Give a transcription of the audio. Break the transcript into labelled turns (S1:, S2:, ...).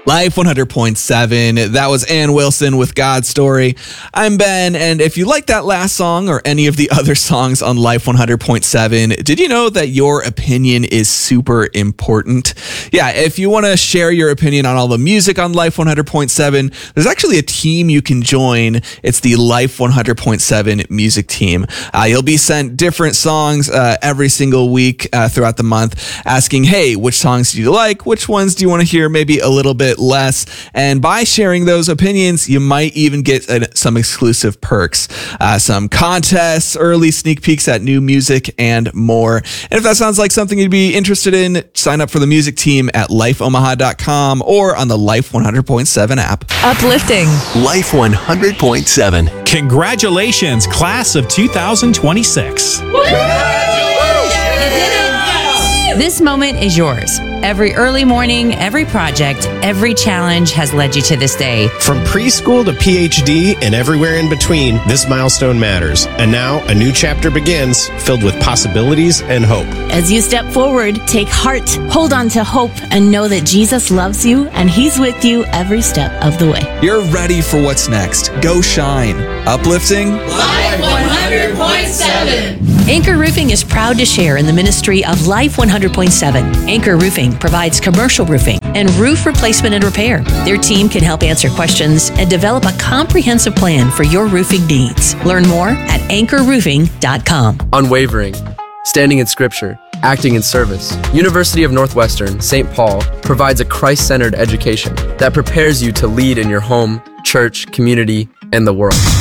S1: Life 100.7. That was Ann Wilson with God's Story. I'm Ben, and if you like that last song or any of the other songs on Life 100.7, did you know that your opinion is super important? Yeah, if you want to share your opinion on all the music on Life 100.7, there's actually a team you can join. It's the Life 100.7 music team. You'll be sent different songs every single week throughout the month, asking, hey, which songs do you like? Which ones do you want to hear maybe a little bit less? And by sharing those opinions, you might even get some exclusive perks, some contests, early sneak peeks at new music, and more. And if that sounds like something you'd be interested in, sign up for the music team at lifeomaha.com or on the Life 100.7 app.
S2: Uplifting.
S3: Life 100.7.
S4: Congratulations, class of 2026.
S2: This moment is yours. Every early morning, every project, every challenge has led you to this day.
S5: From preschool to PhD and everywhere in between, this milestone matters. And now a new chapter begins, filled with possibilities and hope.
S6: As you step forward, take heart, hold on to hope, and know that Jesus loves you and He's with you every step of the way.
S1: You're ready for what's next. Go shine. Uplifting.
S7: Life 100.7.
S8: Anchor Roofing is proud to share in the ministry of Life 100.7. Anchor Roofing provides commercial roofing and roof replacement and repair. Their team can help answer questions and develop a comprehensive plan for your roofing needs. Learn more at anchorroofing.com.
S9: Unwavering, standing in Scripture, acting in service. University of Northwestern, St. Paul provides a Christ-centered education that prepares you to lead in your home, church, community, and the world.